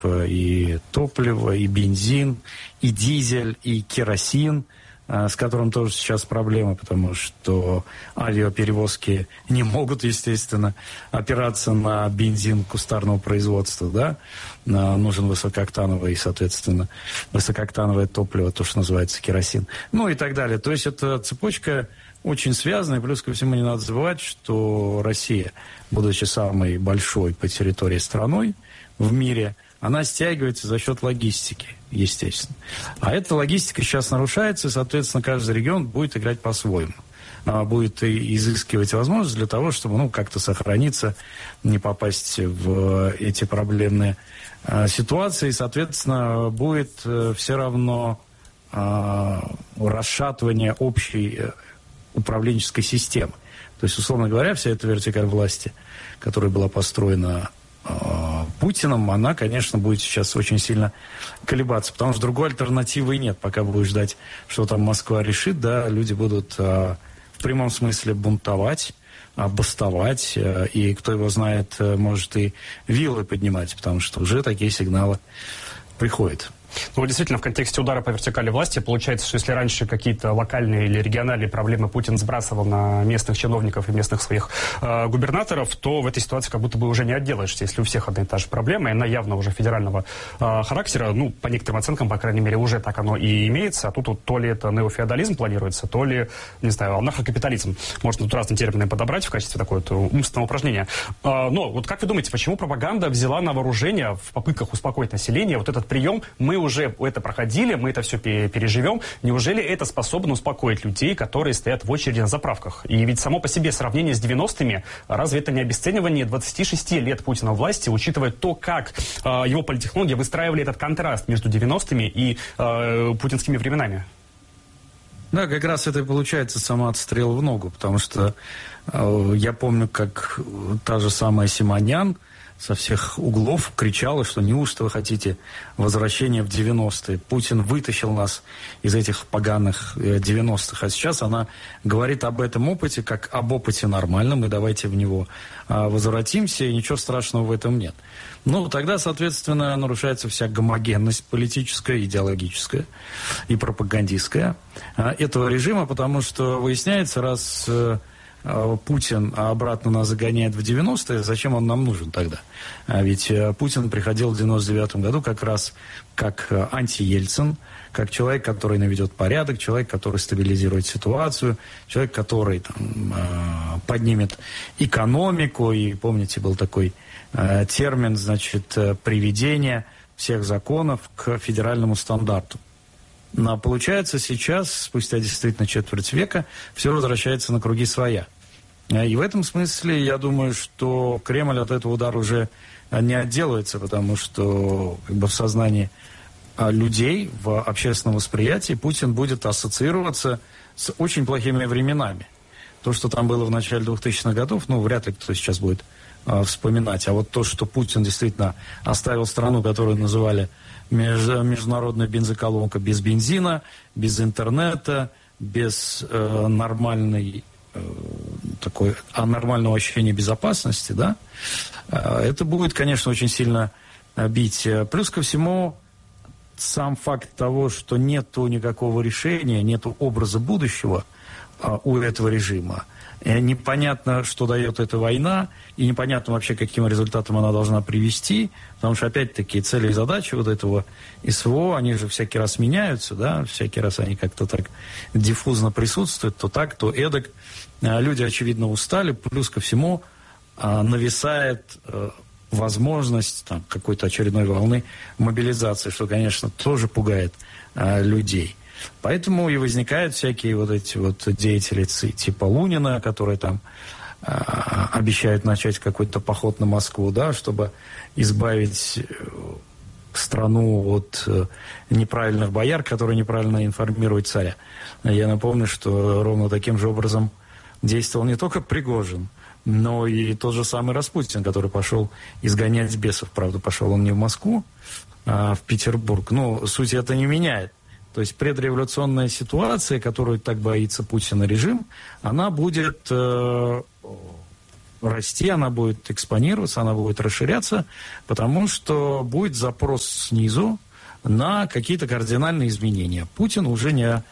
и топливо, и бензин, и дизель, и керосин, с которым тоже сейчас проблемы, потому что авиаперевозки не могут, естественно, опираться на бензин кустарного производства, да, нужен высокооктановый, соответственно, высокооктановое топливо, то, что называется керосин, ну и так далее. То есть это цепочка очень связанная, плюс ко всему не надо забывать, что Россия, будучи самой большой по территории страной в мире, она стягивается за счет логистики, естественно. А эта логистика сейчас нарушается, и, соответственно, каждый регион будет играть по-своему. Будет изыскивать возможность для того, чтобы как-то сохраниться, не попасть в эти проблемные ситуации. И, соответственно, будет все равно расшатывание общей управленческой системы. То есть, условно говоря, вся эта вертикаль власти, которая была построена Путиным, она, конечно, будет сейчас очень сильно колебаться, потому что другой альтернативы нет. Пока будешь ждать, что там Москва решит, да, люди будут в прямом смысле бунтовать, бастовать, и, кто его знает, может и вилы поднимать, потому что уже такие сигналы приходят. Ну, действительно, в контексте удара по вертикали власти получается, что если раньше какие-то локальные или региональные проблемы Путин сбрасывал на местных чиновников и местных своих губернаторов, то в этой ситуации как будто бы уже не отделаешься, если у всех одна и та же проблема, и она явно уже федерального характера, ну, по некоторым оценкам, по крайней мере, уже так оно и имеется, а тут вот то ли это неофеодализм планируется, то ли, не знаю, анархокапитализм. Можно тут разные термины подобрать в качестве такого умственного упражнения. Но вот как вы думаете, почему пропаганда взяла на вооружение в попытках успокоить население вот этот прием? Мы уже это проходили, мы это все переживем. Неужели это способно успокоить людей, которые стоят в очереди на заправках? И ведь само по себе сравнение с 90-ми, разве это не обесценивание 26 лет Путина у власти, учитывая то, как его политтехнологи выстраивали этот контраст между 90-ми и путинскими временами? Да, как раз это и получается самоотстрел в ногу, потому что я помню, как та же самая Симонян со всех углов кричала, что неужто вы хотите возвращения в 90-е. Путин вытащил нас из этих поганых 90-х. А сейчас она говорит об этом опыте, как об опыте нормальном, и давайте в него возвратимся, и ничего страшного в этом нет. Ну, тогда, соответственно, нарушается вся гомогенность политическая, идеологическая и пропагандистская этого режима, потому что выясняется, раз Путин обратно нас загоняет в 90-е, зачем он нам нужен тогда? Ведь Путин приходил в 99-м году как раз как анти-Ельцин, как человек, который наведет порядок, человек, который стабилизирует ситуацию, человек, который поднимет экономику. И помните, был такой термин, значит, приведение всех законов к федеральному стандарту. Но получается, сейчас, спустя действительно четверть века, все возвращается на круги своя. И в этом смысле, я думаю, что Кремль от этого удара уже не отделается, потому что в сознании людей, в общественном восприятии Путин будет ассоциироваться с очень плохими временами. То, что там было в начале 2000-х годов, вряд ли кто сейчас будет вспоминать. А вот то, что Путин действительно оставил страну, которую называли международная бензоколонка, без бензина, без интернета, без нормального ощущения безопасности, да, это будет, конечно, очень сильно бить. Плюс ко всему, сам факт того, что нету никакого решения, нету образа будущего у этого режима. Непонятно, что дает эта война, и непонятно вообще, каким результатом она должна привести, потому что, опять-таки, цели и задачи вот этого СВО, они же всякий раз меняются, да, всякий раз они как-то так диффузно присутствуют, то так, то эдак. Люди, очевидно, устали, плюс ко всему нависает возможность какой-то очередной волны мобилизации, что, конечно, тоже пугает людей. Поэтому и возникают всякие вот эти вот деятели типа Лунина, которые там обещают начать какой-то поход на Москву, да, чтобы избавить страну от неправильных бояр, которые неправильно информируют царя. Я напомню, что ровно таким же образом действовал не только Пригожин, но и тот же самый Распутин, который пошел изгонять бесов. Правда, пошел он не в Москву, а в Петербург. Но суть это не меняет. То есть предреволюционная ситуация, которую так боится Путин и режим, она будет расти, она будет экспонироваться, она будет расширяться, потому что будет запрос снизу на какие-то кардинальные изменения. Путин уже не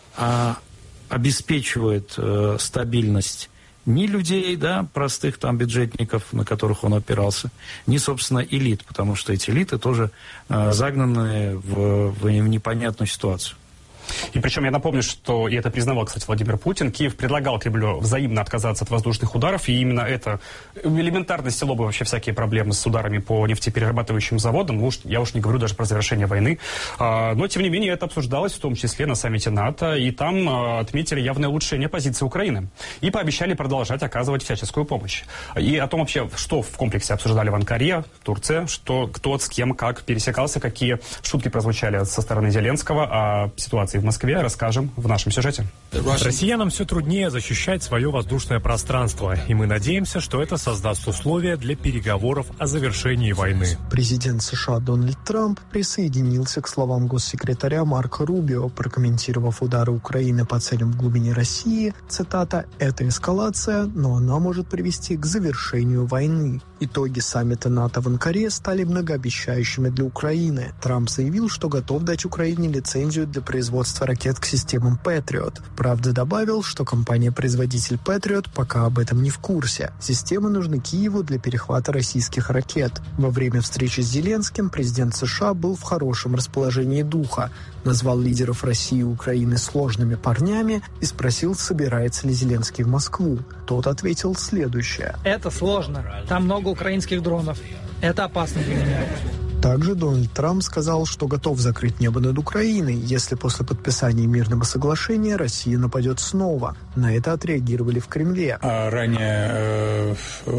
обеспечивает стабильность ни людей, да, простых там бюджетников, на которых он опирался, ни, собственно, элит, потому что эти элиты тоже загнаны в непонятную ситуацию. И причем я напомню, что, и это признавал, кстати, Владимир Путин, Киев предлагал Кремлю взаимно отказаться от воздушных ударов, и именно это элементарно сняло бы вообще всякие проблемы с ударами по нефтеперерабатывающим заводам. Я уж не говорю даже про завершение войны. Но, тем не менее, это обсуждалось в том числе на саммите НАТО, и там отметили явное улучшение позиции Украины. И пообещали продолжать оказывать всяческую помощь. И о том вообще, что в комплексе обсуждали в Анкаре, в Турции, что кто с кем как пересекался, какие шутки прозвучали со стороны Зеленского о ситуации в Москве, расскажем в нашем сюжете. Россиянам все труднее защищать свое воздушное пространство, и мы надеемся, что это создаст условия для переговоров о завершении войны. Президент США Дональд Трамп присоединился к словам госсекретаря Марко Рубио, прокомментировав удары Украины по целям в глубине России. Цитата: «Это эскалация, но она может привести к завершению войны». Итоги саммита НАТО в Анкаре стали многообещающими для Украины. Трамп заявил, что готов дать Украине лицензию для производства ракет к системам Patriot. Правда, добавил, что компания-производитель Patriot пока об этом не в курсе. Системы нужны Киеву для перехвата российских ракет. Во время встречи с Зеленским президент США был в хорошем расположении духа, назвал лидеров России и Украины сложными парнями и спросил, собирается ли Зеленский в Москву. Тот ответил следующее: «Это сложно. Там много украинских дронов. Это опасно для меня». Также Дональд Трамп сказал, что готов закрыть небо над Украиной, если после подписания мирного соглашения Россия нападет снова. На это отреагировали в Кремле. Ранее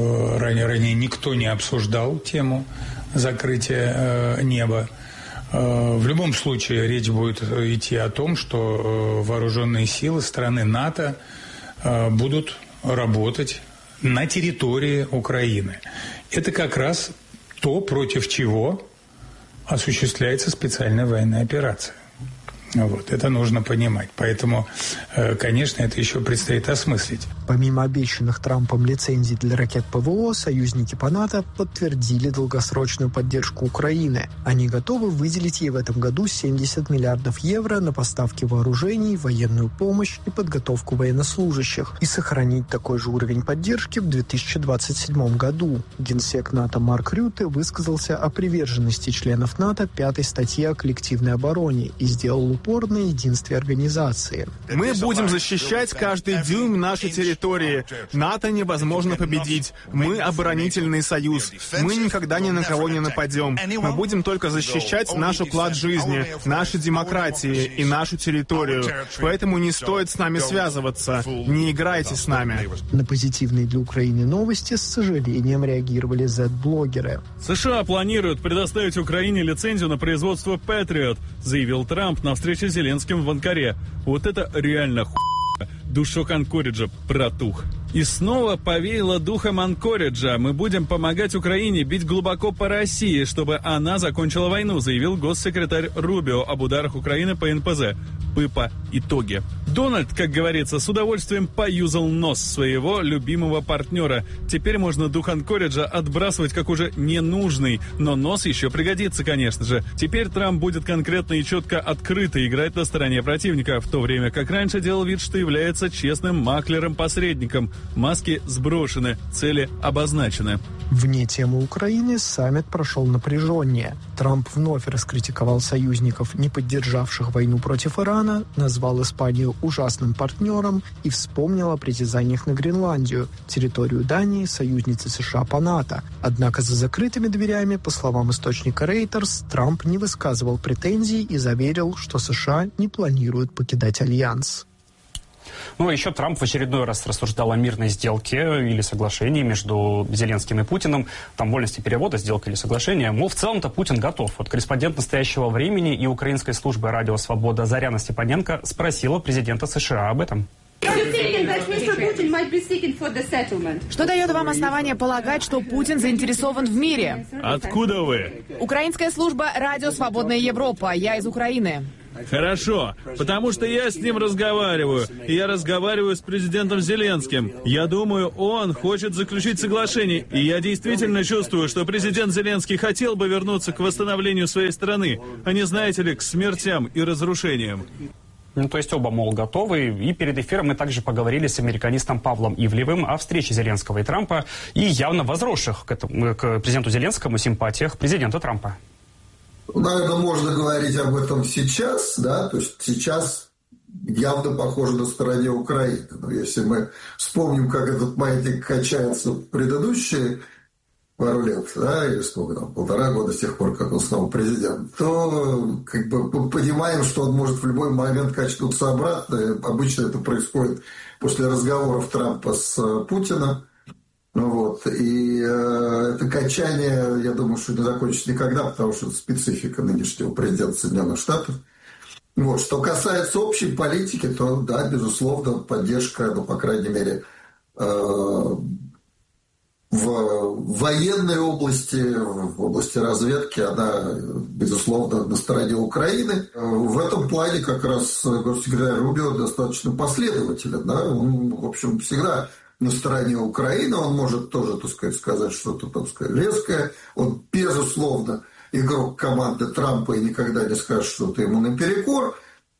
никто не обсуждал тему закрытия неба. В любом случае речь будет идти о том, что вооруженные силы страны НАТО будут работать на территории Украины. Это как раз то, против чего осуществляется специальная военная операция. Вот, это нужно понимать. Поэтому, конечно, это еще предстоит осмыслить. Помимо обещанных Трампом лицензий для ракет ПВО, союзники по НАТО подтвердили долгосрочную поддержку Украины. Они готовы выделить ей в этом году 70 миллиардов евро на поставки вооружений, военную помощь и подготовку военнослужащих, и сохранить такой же уровень поддержки в 2027 году. Генсек НАТО Марк Рютте высказался о приверженности членов НАТО 5-й статье о коллективной обороне и сделал упор на единстве организации. Мы будем защищать каждый дюйм нашей территории. НАТО невозможно победить. Мы оборонительный союз. Мы никогда ни на кого не нападем. Мы будем только защищать наш уклад жизни, наши демократии и нашу территорию. Поэтому не стоит с нами связываться. Не играйте с нами. На позитивные для Украины новости с сожалением реагировали Z-блогеры. США планируют предоставить Украине лицензию на производство Patriot, заявил Трамп на встрече с Зеленским в Анкаре. Вот это реально душок Анкориджа протух. И снова повеяло духом Анкориджа. Мы будем помогать Украине бить глубоко по России, чтобы она закончила войну, заявил госсекретарь Рубио об ударах Украины по НПЗ. По итоге. Дональд, как говорится, с удовольствием поюзал нос своего любимого партнера. Теперь можно дух Анкориджа отбрасывать как уже ненужный, но нос еще пригодится, конечно же. Теперь Трамп будет конкретно и четко открыто играть на стороне противника, в то время как раньше делал вид, что является честным маклером-посредником. Маски сброшены, цели обозначены. Вне темы Украины саммит прошел напряженнее. Трамп вновь раскритиковал союзников, не поддержавших войну против Ирана, назвал Испанию ужасным партнером и вспомнил о притязаниях на Гренландию, территорию Дании, союзницы США по НАТО. Однако за закрытыми дверями, по словам источника Reuters, Трамп не высказывал претензий и заверил, что США не планируют покидать альянс. Ну, а еще Трамп в очередной раз рассуждал о мирной сделке или соглашении между Зеленским и Путиным. Там вольности перевода, сделка или соглашение. Мол, в целом-то Путин готов. Вот корреспондент «Настоящего времени» и украинской службы «Радио Свобода» Заряна Степаненко спросила президента США об этом. Что дает вам основание полагать, что Путин заинтересован в мире? Откуда вы? Украинская служба «Радио Свободная Европа». Я из Украины. Хорошо, потому что я с ним разговариваю, и я разговариваю с президентом Зеленским. Я думаю, он хочет заключить соглашение, и я действительно чувствую, что президент Зеленский хотел бы вернуться к восстановлению своей страны, а не, знаете ли, к смертям и разрушениям. Ну, то есть оба, мол, готовы. И перед эфиром мы также поговорили с американистом Павлом Ивлевым о встрече Зеленского и Трампа и явно возросших к президенту Зеленскому симпатиях президента Трампа. Наверное, можно говорить об этом сейчас, да, то есть сейчас явно похоже на стороне Украины. Но если мы вспомним, как этот маятник качается в предыдущие пару лет, да, или сколько там, 1,5 года с тех пор, как он снова президент, то как бы понимаем, что он может в любой момент качнуться обратно. Обычно это происходит после разговоров Трампа с Путиным. Вот. И это качание, я думаю, что не закончится никогда, потому что это специфика нынешнего президента Соединенных Штатов. Вот. Что касается общей политики, то, да, безусловно, поддержка, ну, по крайней мере, в военной области, в области разведки, она, безусловно, на стороне Украины. В этом плане как раз госсекретарь Рубио достаточно последователен. Да? Он, в общем, всегда на стороне Украины. Он может тоже, так сказать, что-то, так сказать, резкое. Он, безусловно, игрок команды Трампа и никогда не скажет что-то ему наперекор.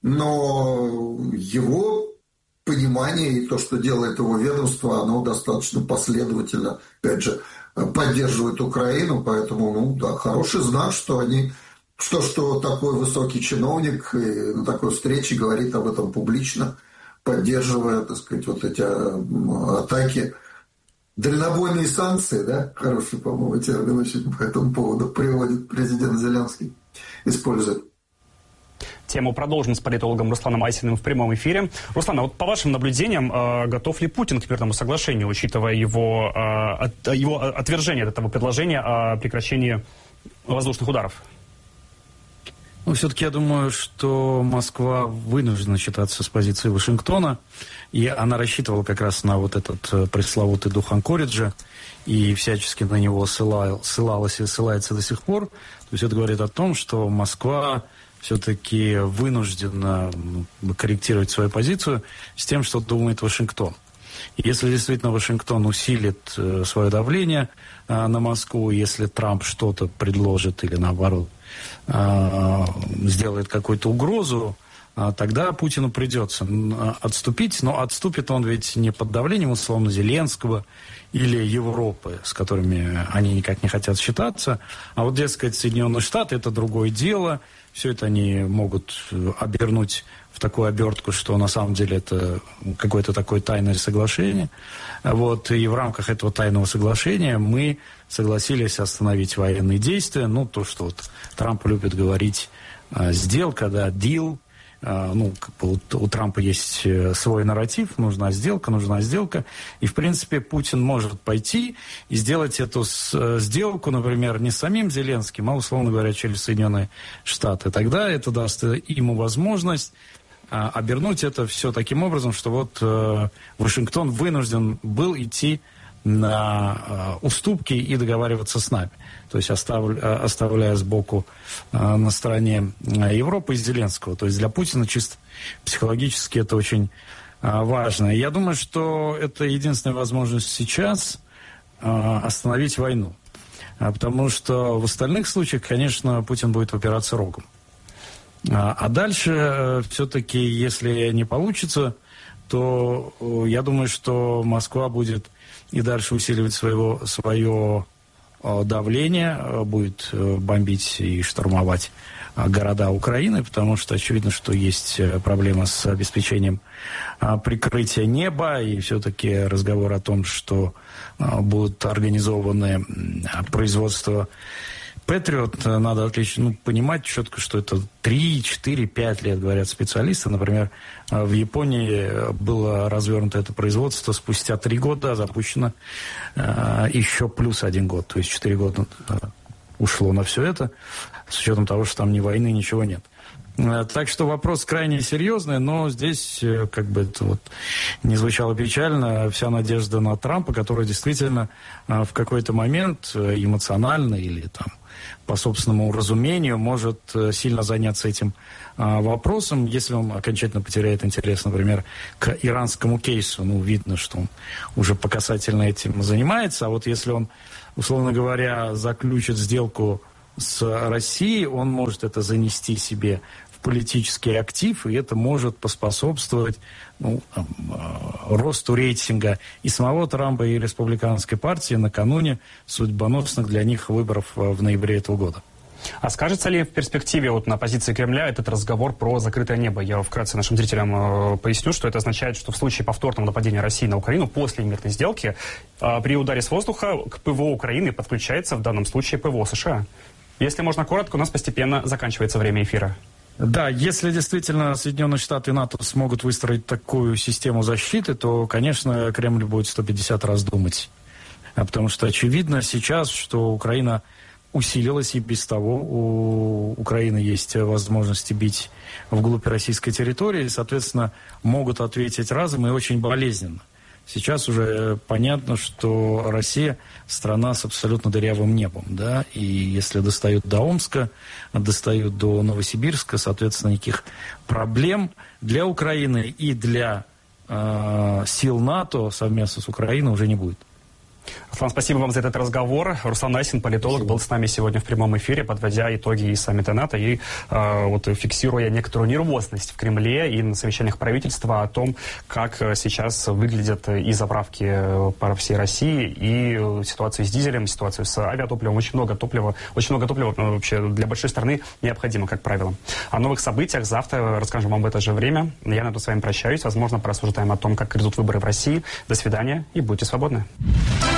Но его понимание и то, что делает его ведомство, оно достаточно последовательно, опять же, поддерживает Украину, поэтому, ну, да, хороший знак, что они, что такой высокий чиновник на такой встрече говорит об этом публично, поддерживая, так сказать, вот эти атаки. Дальнобойные санкции, да, хороший, по-моему, термин очень по этому поводу приводит президент Зеленский, использует. Тему продолжим с политологом Русланом Айсиным в прямом эфире. Руслан, а вот по вашим наблюдениям, готов ли Путин к мирному соглашению, учитывая его отвержение от этого предложения о прекращении воздушных ударов? Ну, все-таки я думаю, что Москва вынуждена считаться с позиции Вашингтона, и она рассчитывала как раз на вот этот пресловутый дух Анкориджа, и всячески на него ссылалась и ссылается до сих пор. То есть это говорит о том, что Москва все-таки вынуждена корректировать свою позицию с тем, что думает Вашингтон. И если действительно Вашингтон усилит свое давление на Москву, если Трамп что-то предложит или наоборот сделает какую-то угрозу, тогда Путину придется отступить. Но отступит он ведь не под давлением, условно, Зеленского или Европы, с которыми они никак не хотят считаться. А вот, дескать, Соединенные Штаты – это другое дело. Все это они могут обернуть в такую обертку, что на самом деле это какое-то такое тайное соглашение. Вот. И в рамках этого тайного соглашения мы согласились остановить военные действия. Ну, то, что вот Трамп любит говорить, сделка, да, deal. Ну, у Трампа есть свой нарратив, нужна сделка. И, в принципе, Путин может пойти и сделать эту сделку, например, не с самим Зеленским, а, условно говоря, через Соединенные Штаты. Тогда это даст ему возможность обернуть это все таким образом, что вот Вашингтон вынужден был идти на уступки и договариваться с нами. То есть оставляя сбоку на стороне Европы и Зеленского. То есть для Путина чисто психологически это очень важно. Я думаю, что это единственная возможность сейчас остановить войну. Потому что в остальных случаях, конечно, Путин будет упираться рогом. А дальше все-таки, если не получится, то я думаю, что Москва будет и дальше усиливать свое давление, будет бомбить и штурмовать города Украины, потому что очевидно, что есть проблема с обеспечением прикрытия неба, и все-таки разговор о том, что будут организованы производство Патриот, надо отлично понимать четко, что это 3, 4, 5 лет, говорят специалисты. Например, в Японии было развернуто это производство спустя 3 года, запущено еще плюс 1 год. То есть 4 года ушло на все это, с учетом того, что там ни войны, ничего нет. Так что вопрос крайне серьезный, но здесь, как бы это вот не звучало печально, вся надежда на Трампа, который действительно в какой-то момент эмоционально или там по собственному разумению может сильно заняться этим вопросом, если он окончательно потеряет интерес, например, к иранскому кейсу. Ну, видно, что он уже по касательно этим занимается. А вот если он, условно говоря, заключит сделку с Россией, он может это занести себе в политический актив, и это может поспособствовать росту рейтинга и самого Трампа, и республиканской партии накануне судьбоносных для них выборов в ноябре этого года. А скажется ли в перспективе вот на позиции Кремля этот разговор про закрытое небо? Я вкратце нашим зрителям поясню, что это означает, что в случае повторного нападения России на Украину после мирной сделки при ударе с воздуха к ПВО Украины подключается в данном случае ПВО США. Если можно коротко, у нас постепенно заканчивается время эфира. Да, если действительно Соединенные Штаты и НАТО смогут выстроить такую систему защиты, то, конечно, Кремль будет 150 раз думать. Потому что очевидно сейчас, что Украина усилилась, и без того у Украины есть возможности бить вглубь российской территории, и, соответственно, могут ответить разом и очень болезненно. Сейчас уже понятно, что Россия страна с абсолютно дырявым небом, да, и если достают до Омска, достают до Новосибирска, соответственно, никаких проблем для Украины и для сил НАТО совместно с Украиной уже не будет. Руслан, спасибо вам за этот разговор. Руслан Асин, политолог, был с нами сегодня в прямом эфире, подводя итоги саммита НАТО и фиксируя некоторую нервозность в Кремле и на совещаниях правительства о том, как сейчас выглядят и заправки по всей России, и ситуацию с дизелем, ситуацию с авиатопливом. Очень много топлива вообще для большой страны необходимо, как правило. О новых событиях завтра расскажем вам в это же время. Я на этом с вами прощаюсь. Возможно, порассуждаем о том, как идут выборы в России. До свидания и будьте свободны.